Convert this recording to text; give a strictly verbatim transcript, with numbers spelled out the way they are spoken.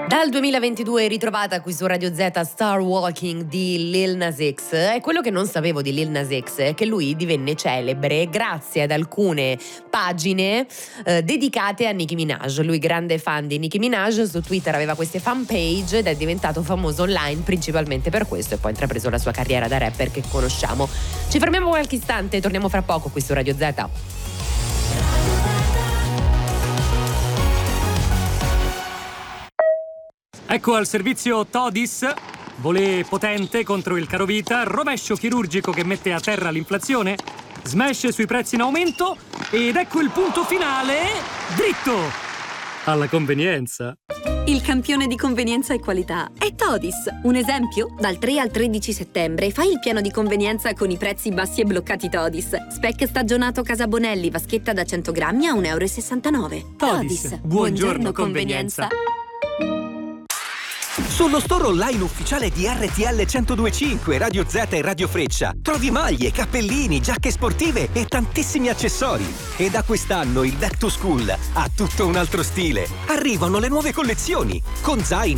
Dal duemilaventidue è ritrovata qui su Radio Z Star Walking di Lil Nas X. E quello che non sapevo di Lil Nas X è che lui divenne celebre grazie ad alcune pagine eh, dedicate a Nicki Minaj. Lui, grande fan di Nicki Minaj, su Twitter aveva queste fan page ed è diventato famoso online principalmente per questo, e poi ha intrapreso la sua carriera da rapper che conosciamo. Ci fermiamo qualche istante, torniamo fra poco qui su Radio Z. Ecco al servizio Todis, volé potente contro il carovita, rovescio chirurgico che mette a terra l'inflazione, smash sui prezzi in aumento ed ecco il punto finale, dritto, alla convenienza. Il campione di convenienza e qualità è Todis. Un esempio? Dal tre al tredici settembre fai il piano di convenienza con i prezzi bassi e bloccati Todis. Speck stagionato Casa Bonelli, vaschetta da cento grammi a un euro e sessantanove. Todis, buongiorno, buongiorno convenienza. Sullo store online ufficiale di R T L centodue e cinque, Radio Z e Radio Freccia trovi maglie, cappellini, giacche sportive e tantissimi accessori. E da quest'anno il Back to School ha tutto un altro stile. Arrivano le nuove collezioni con zaini,